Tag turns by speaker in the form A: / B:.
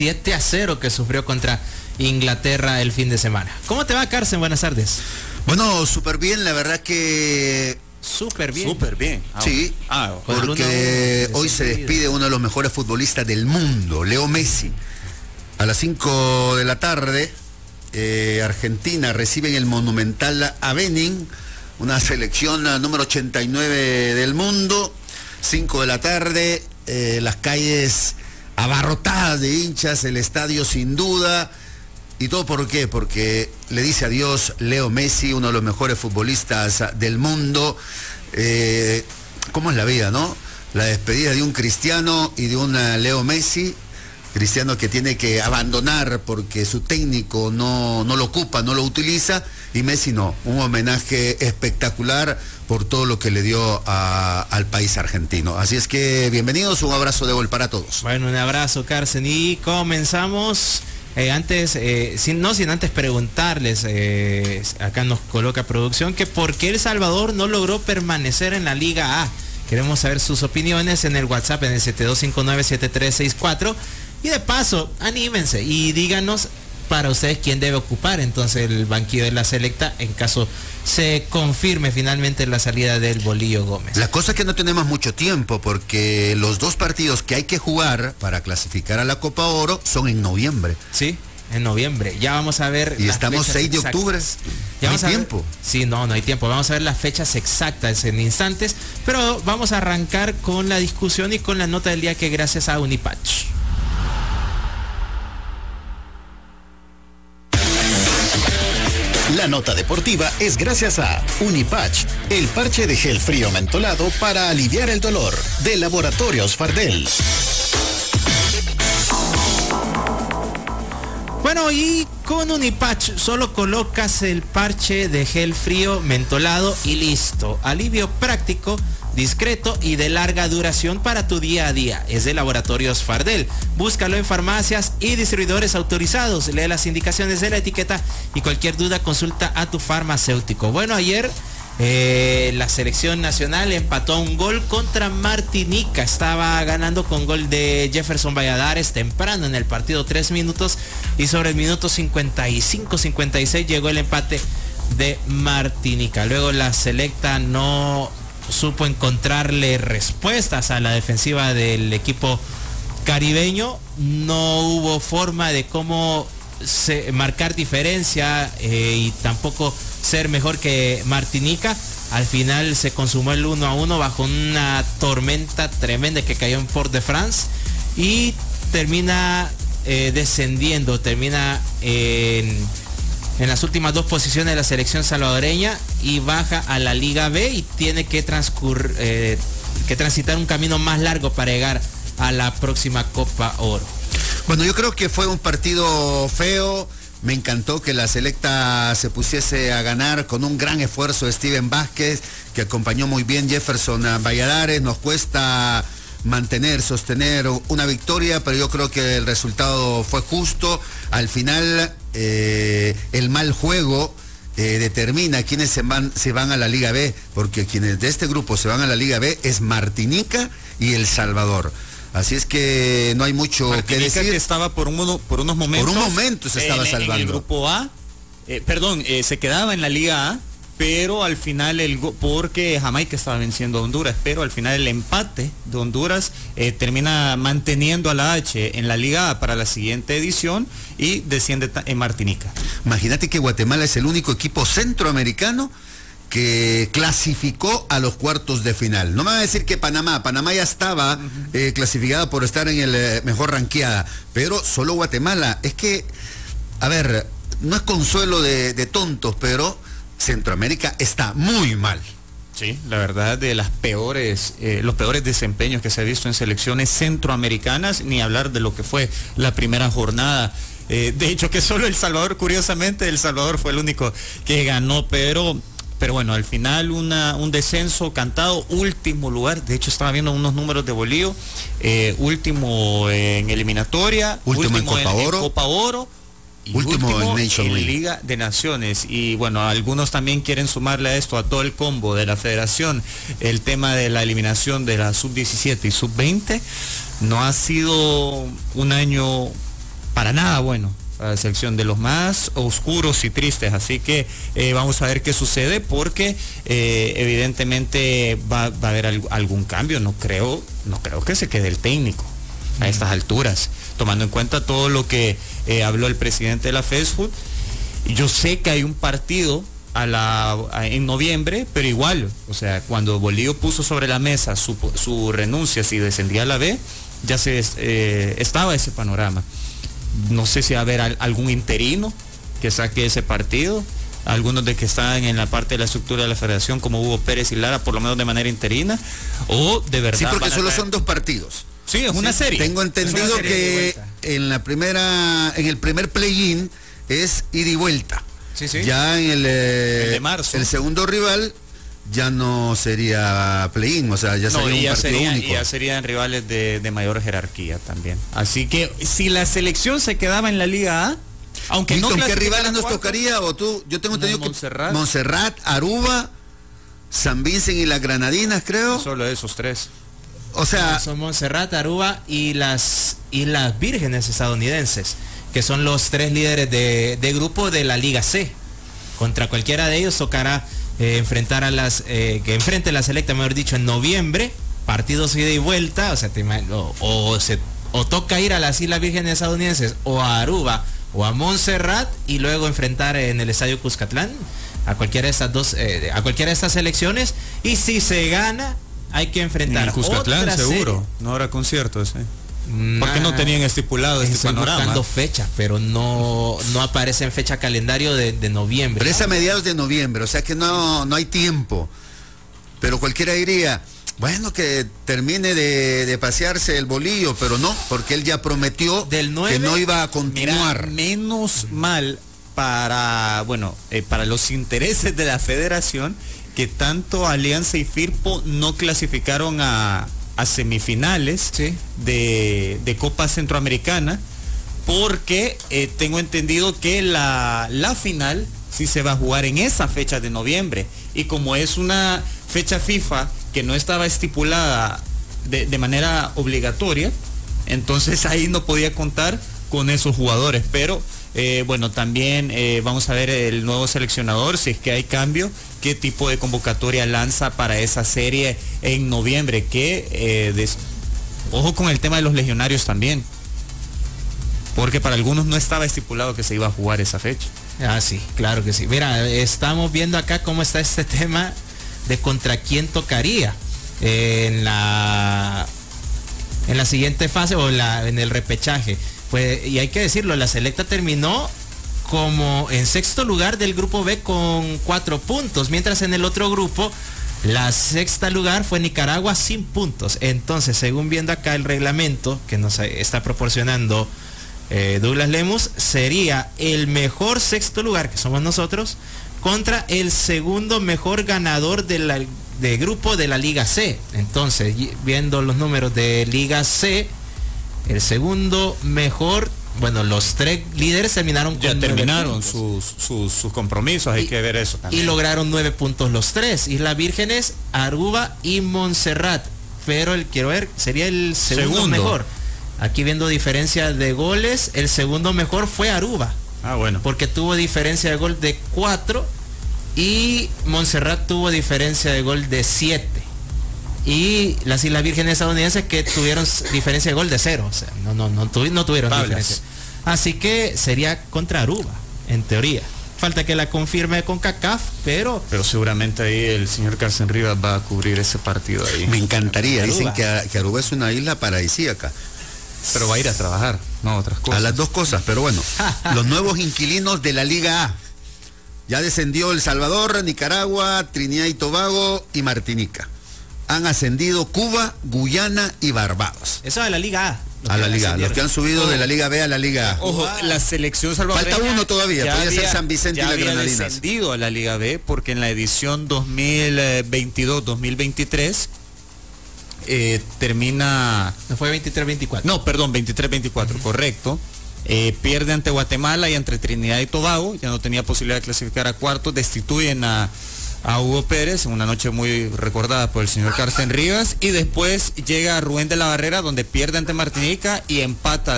A: 7-0 que sufrió contra Inglaterra el fin de semana. ¿Cómo te va, Carsten? Buenas tardes.
B: Bueno, súper bien, la verdad que...
A: Súper bien.
C: Súper bien.
B: Sí, porque hoy se despide uno de los mejores futbolistas del mundo, Leo Messi. A las 5 de la tarde, Argentina recibe en el Monumental a Benin, una selección número 89 del mundo. 5 de la tarde, las calles abarrotadas de hinchas, el estadio sin duda. ¿Y todo por qué? Porque le dice adiós Leo Messi, uno de los mejores futbolistas del mundo. ¿Cómo es la vida, no? La despedida de un Cristiano y de un Leo Messi. Cristiano que tiene que abandonar porque su técnico no lo ocupa, no lo utiliza, y Messi no. Un homenaje espectacular por todo lo que le dio al país argentino. Así es que bienvenidos, un abrazo de gol para todos.
A: Bueno, un abrazo, Carsten, y comenzamos. Sin antes preguntarles, acá nos coloca producción, que por qué El Salvador no logró permanecer en la Liga A. Queremos saber sus opiniones en el WhatsApp, en el 7259-7364. Y de paso, anímense y díganos para ustedes quién debe ocupar entonces el banquillo de la selecta en caso se confirme finalmente la salida del Bolillo Gómez.
B: La cosa es que no tenemos mucho tiempo porque los dos partidos que hay que jugar para clasificar a la Copa Oro son en noviembre.
A: Sí, en noviembre. Ya vamos a ver.
B: Y estamos 6 de octubre.
A: Ya
B: no hay tiempo.
A: Sí, no hay tiempo. Vamos a ver las fechas exactas en instantes, pero vamos a arrancar con la discusión y con la nota del día, que gracias a Unipatch.
D: La nota deportiva es gracias a Unipatch, el parche de gel frío mentolado para aliviar el dolor, de Laboratorios Fardel.
A: Bueno, y con Unipatch solo colocas el parche de gel frío mentolado y listo. Alivio práctico, discreto y de larga duración para tu día a día. Es de Laboratorios Fardel. Búscalo en farmacias y distribuidores autorizados. Lee las indicaciones de la etiqueta y cualquier duda consulta a tu farmacéutico. Bueno, ayer la selección nacional empató un gol contra Martinica. Estaba ganando con gol de Jefferson Valladares temprano en el partido, 3 minutos, y sobre el minuto 55-56 llegó el empate de Martinica. Luego la selecta no supo encontrarle respuestas a la defensiva del equipo caribeño. No hubo forma de cómo marcar diferencia y tampoco ser mejor que Martinica. Al final se consumó el 1-1 bajo una tormenta tremenda que cayó en Port-de-France y termina descendiendo, termina en las últimas 2 posiciones de la selección salvadoreña y baja a la Liga B y tiene que transitar un camino más largo para llegar a la próxima Copa Oro.
B: Bueno, yo creo que fue un partido feo. Me encantó que la selecta se pusiese a ganar con un gran esfuerzo de Steven Vázquez, que acompañó muy bien Jefferson Valladares. Nos cuesta sostener una victoria, pero yo creo que el resultado fue justo. Al final, el mal juego determina quiénes se van a la Liga B, porque quienes de este grupo se van a la Liga B es Martinica y El Salvador. Así es que no hay mucho
C: Martinica,
B: que decir.
C: Que estaba por unos momentos.
B: Por un momento se estaba salvando.
C: En el grupo A, se quedaba en la Liga A, pero al final porque Jamaica estaba venciendo a Honduras, pero al final el empate de Honduras termina manteniendo a la H en la Liga A para la siguiente edición y desciende en Martinica.
B: Imagínate que Guatemala es el único equipo centroamericano que clasificó a los cuartos de final. No me va a decir que Panamá ya estaba clasificada por estar en el mejor ranqueada, pero solo Guatemala. Es que, a ver, no es consuelo de tontos, pero Centroamérica está muy mal.
C: Sí, la verdad, de los peores desempeños que se ha visto en selecciones centroamericanas, ni hablar de lo que fue la primera jornada. De hecho, que solo El Salvador, curiosamente, El Salvador fue el único que ganó, pero bueno, al final un descenso cantado, último lugar. De hecho, estaba viendo unos números de Bolillo, último en eliminatoria,
B: último en Copa
C: Oro, y
B: último en Nation
C: en
B: League.
C: Liga de Naciones. Y bueno, algunos también quieren sumarle a esto, a todo el combo de la federación, el tema de la eliminación de la sub-17 y sub-20. No ha sido un año para nada bueno para la selección, de los más oscuros y tristes. Así que vamos a ver qué sucede, porque evidentemente va a haber algún cambio. No creo que se quede el técnico a estas alturas, tomando en cuenta todo lo que habló el presidente de la FESFUT. Yo sé que hay un partido en noviembre, pero igual, o sea, cuando Bolillo puso sobre la mesa su renuncia si descendía a la B, ya estaba ese panorama. No sé si va a haber algún interino que saque ese partido, algunos de que están en la parte de la estructura de la federación, como Hugo Pérez y Lara, por lo menos de manera interina, o de verdad.
B: Sí, porque solo son 2 partidos.
C: Sí, es una serie.
B: Tengo entendido que en el primer play-in es ida y vuelta.
C: Sí, sí.
B: Ya en el
C: de marzo.
B: El segundo rival ya no sería play-in, o sea, ya sería un partido único.
C: Y ya serían rivales de mayor jerarquía también. Así que si la selección se quedaba en la Liga A, aunque
B: Víctor,
C: no
B: ¿qué rivales nos tocaría? O tú, yo tengo entendido que Montserrat, Aruba, San Vicente y las Granadinas, creo.
C: Solo esos 3.
B: O sea,
A: son Montserrat, Aruba y las Islas Vírgenes estadounidenses, que son los 3 líderes de grupo de la Liga C. Contra cualquiera de ellos tocará enfrentar que enfrente la selecta, mejor dicho, en noviembre, partidos ida y vuelta, o sea, o toca ir a las Islas Vírgenes estadounidenses o a Aruba o a Montserrat, y luego enfrentar en el Estadio Cuscatlán a cualquiera de estas a cualquiera de estas selecciones, y si se gana hay que enfrentar
C: en Cuscatlán,
A: otra
C: seguro,
A: serie.
C: no habrá conciertos, porque no tenían estipulado este panorama.
A: Buscando fechas, pero no aparece en fecha calendario de noviembre.
B: Pero es a mediados de noviembre, o sea que no hay tiempo. Pero cualquiera diría, bueno, que termine de pasearse el Bolillo, pero no, porque él ya prometió
A: del 9,
B: que no iba a continuar.
C: Mira, menos mal para los intereses de la federación, que tanto Alianza y Firpo no clasificaron a semifinales de Copa Centroamericana, porque tengo entendido que la final sí se va a jugar en esa fecha de noviembre, y como es una fecha FIFA que no estaba estipulada de manera obligatoria, entonces ahí no podía contar con esos jugadores. Pero también vamos a ver el nuevo seleccionador, si es que hay cambio, qué tipo de convocatoria lanza para esa serie en noviembre, ojo con el tema de los legionarios también, porque para algunos no estaba estipulado que se iba a jugar esa fecha.
A: Ah, sí, claro que sí. Mira, estamos viendo acá cómo está este tema de contra quién tocaría en la siguiente fase, o en el repechaje. Pues, y hay que decirlo, la selecta terminó como en 6º lugar del grupo B con 4 puntos, mientras en el otro grupo la 6º lugar fue Nicaragua sin puntos. Entonces, según viendo acá el reglamento que nos está proporcionando Douglas Lemus, sería el mejor 6º lugar, que somos nosotros, contra el segundo mejor ganador de grupo de la Liga C. Entonces, viendo los números de Liga C, el segundo mejor, los 3 líderes terminaron con
C: ya terminaron sus compromisos, hay que ver eso también.
A: Y lograron 9 puntos los 3, Islas Vírgenes, Aruba y Montserrat. Pero quiero ver, sería el segundo mejor. Aquí viendo diferencia de goles, el segundo mejor fue Aruba.
C: Ah, bueno.
A: Porque tuvo diferencia de gol de 4, y Montserrat tuvo diferencia de gol de 7. Y las Islas Vírgenes estadounidenses, que tuvieron diferencia de gol de 0. O sea, no tuvieron diferencia. Así que sería contra Aruba, en teoría. Falta que la confirme con CACAF, pero
C: seguramente ahí el señor Carsten Rivas va a cubrir ese partido ahí.
B: Me encantaría. Dicen que Aruba es una isla paradisíaca.
C: Pero va a ir a trabajar, no otras cosas.
B: A las 2 cosas, pero bueno. Los nuevos inquilinos de la Liga A. Ya descendió El Salvador, Nicaragua, Trinidad y Tobago y Martinica. Han ascendido Cuba, Guyana y Barbados.
A: Eso de la Liga A.
B: A la Liga A, los que han subido de la Liga B a la Liga A.
C: Ojo, la selección salvadoreña.
B: Falta uno todavía, podría ser San Vicente y las Granadinas.
C: Ya había descendido a la Liga B, porque en la edición 2022-2023 termina...
A: No fue 23-24.
C: No, perdón, 23-24, correcto. Pierde ante Guatemala y ante Trinidad y Tobago, ya no tenía posibilidad de clasificar a cuartos, destituyen a Hugo Pérez, en una noche muy recordada por el señor Carsten Rivas, y después llega Rubén de la Barrera, donde pierde ante Martinica y empata